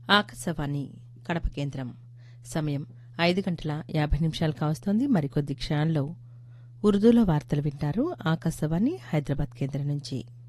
ఆకాశవాణి కడప కేంద్రం. సమయం 5:50 కావస్తోంది. మరికొద్ది క్షణాల్లో ఉర్దూలో వార్తలు వింటారు. ఆకాశవాణి హైదరాబాద్ కేంద్రం నుంచి.